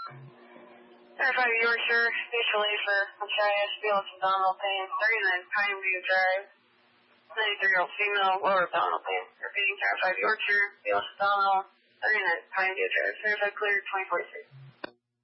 35 Yorkshire, usually for Machias, Felix abdominal pain, 39 Pineview Drive, 93-year-old female, lower abdominal pain. Repeating 35 Yorkshire, Felix abdominal, 39 Pineview Drive, certified clear 24-6.